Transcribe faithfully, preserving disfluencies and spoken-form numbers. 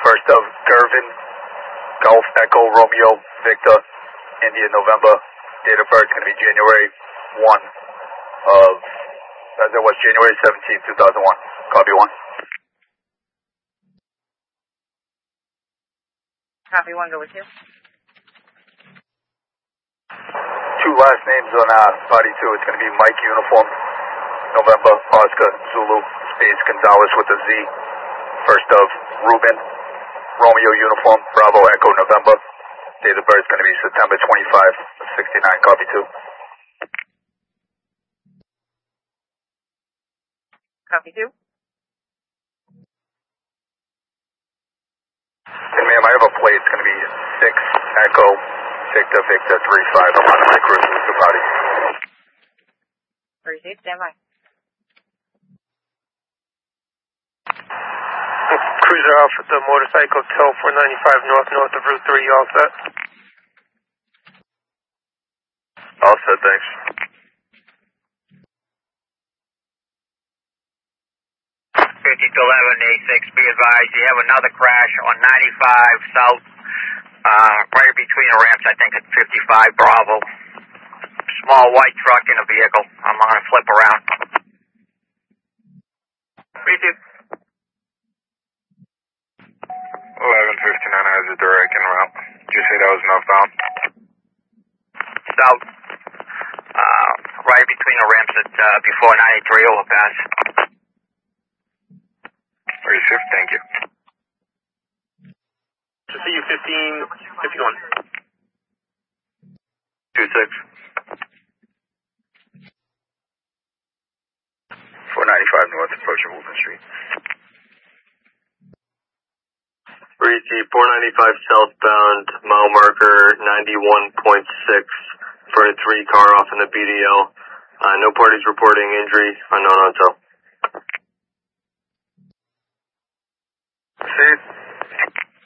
First of Gervin, Golf Echo Romeo Victor, India November. Date of birth is going to be January first of, as it was January seventeenth, two thousand one. Copy one. Copy one, go with you. Two last names on uh, body two. It's going to be Mike Uniform, November, Oscar, Zulu, Space Gonzalez with a Z. First of Ruben, Romeo Uniform, Bravo Echo November. Date of birth is going to be September twenty-fifth of sixty-nine. Copy two. Copy two. And ma'am, I have a plate. It's going to be six Echo Victor Victor three five. I'm on my cruise with the body. Received, stand by. Cruiser off at the motorcycle tow four ninety-five north, north of Route three, all set? All set, thanks. fifty-two eleven A six, be advised, you have another crash on ninety-five south, uh, right between the ramps, I think it's fifty-five Bravo. Small white truck in a vehicle. I'm going to flip around. Received. eleven fifty-nine has a direct en route. Did you say that was northbound? South, uh, right between the ramps at, uh, before ninety-three overpass. Received, thank you. To see you fifteen fifty-one. two six. four ninety-five north, approaching Woodland Street. Receive four ninety-five southbound, mile marker ninety-one point six for a three car off in the B D L. Uh, no parties reporting injury, unknown on tow. See?